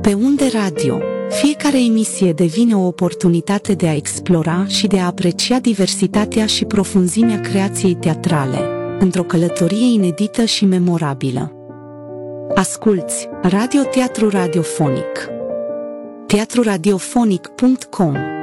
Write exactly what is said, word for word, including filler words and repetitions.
Pe Unde Radio, fiecare emisie devine o oportunitate de a explora și de a aprecia diversitatea și profunzimea creației teatrale, într-o călătorie inedită și memorabilă. Asculți Radio Teatru Radiofonic. teatru radiofonic punct com